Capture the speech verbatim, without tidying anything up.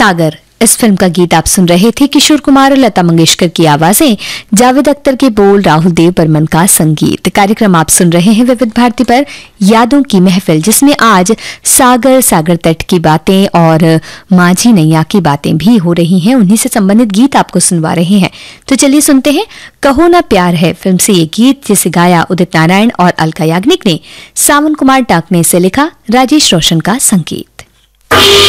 सागर, इस फिल्म का गीत आप सुन रहे थे। किशोर कुमार और लता मंगेशकर की आवाजें, जावेद अख्तर के बोल, राहुल देव बर्मन का संगीत। कार्यक्रम आप सुन रहे हैं विविध भारती पर, यादों की महफिल, जिसमें आज सागर, सागर तट की बातें और माझी नैया की बातें भी हो रही हैं। उन्हीं से संबंधित गीत आपको सुनवा रहे हैं। तो चलिए सुनते हैं कहो ना प्यार है फिल्म से ये गीत, जिसे गाया उदित नारायण और अलका याग्निक ने। सावन कुमार डाक ने इसे लिखा, राजेश रोशन का संगीत।